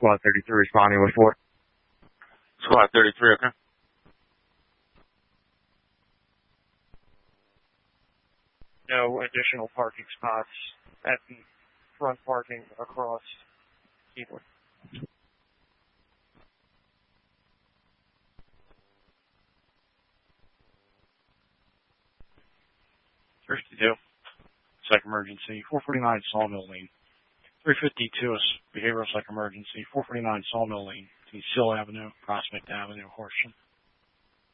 Squad 33 responding with 4. Squad 33, okay. No additional parking spots at the front parking across Keebler. First to do. Psych emergency, 449 Sawmill Lane. 352 is behavioral psych emergency, 449 Sawmill Lane, between Sill Avenue, Prospect Avenue, Horsham.